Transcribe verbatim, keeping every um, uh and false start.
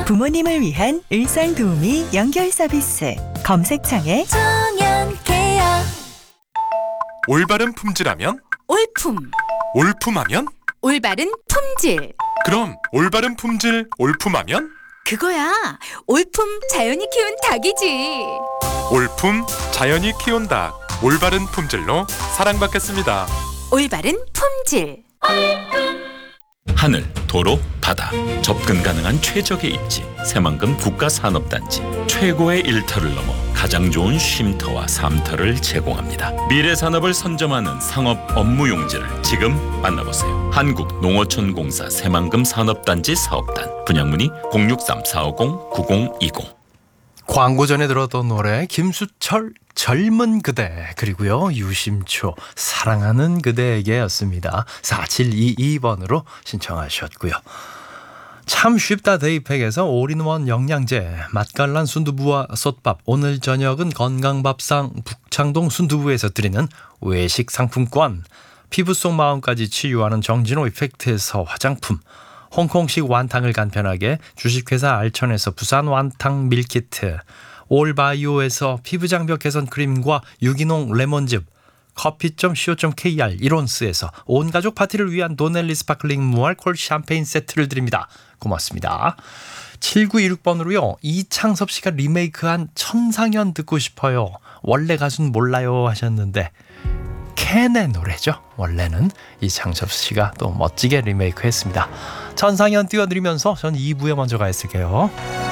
부모님을 위한 일상 도우미 연결 서비스. 검색창에 청년케어. 올바른 품질하면? 올품. 올품하면? 올바른 품질. 그럼 올바른 품질 올품하면? 그거야. 올품 자연이 키운 닭이지. 올품 자연이 키운 닭. 올바른 품질로 사랑받겠습니다. 올바른 품질. 하늘, 도로, 바다 접근 가능한 최적의 입지 새만금 국가산업단지 최고의 일터를 넘어 가장 좋은 쉼터와 삼터를 제공합니다. 미래 산업을 선점하는 상업 업무 용지를 지금 만나보세요. 한국농어촌공사 새만금 산업단지 사업단 분양문의 공육삼 사오공 구공이공. 광고 전에 들었던 노래 김수철 젊은 그대 그리고요 유심초 사랑하는 그대에게였습니다. 사칠이이 번으로 신청하셨고요. 참 쉽다 데이팩에서 올인원 영양제 맛깔난 순두부와 솥밥 오늘 저녁은 건강밥상 북창동 순두부에서 드리는 외식 상품권 피부 속 마음까지 치유하는 정진호 이펙트에서 화장품 홍콩식 완탕을 간편하게 주식회사 알천에서 부산 완탕 밀키트 올바이오에서 피부장벽 개선 크림과 유기농 레몬즙 커피 닷 씨오 닷 케이알 이론스에서 온가족 파티를 위한 도넬리 스파클링 무알콜 샴페인 세트를 드립니다. 고맙습니다. 칠구이육 번으로요. 이창섭 씨가 리메이크한 천상현 듣고 싶어요. 원래 가수는 몰라요 하셨는데 캔의 노래죠. 원래는 이창섭 씨가 또 멋지게 리메이크 했습니다. 천상현 띄워드리면서 전 이 부에 먼저 가 있을게요.